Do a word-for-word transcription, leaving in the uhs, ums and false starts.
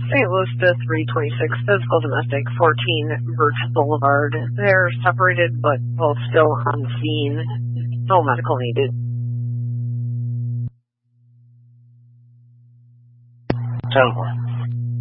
Saint Louis to three twenty-six, physical domestic, fourteen Birch Boulevard. They're separated, but both still on the scene. No medical needed. ten four.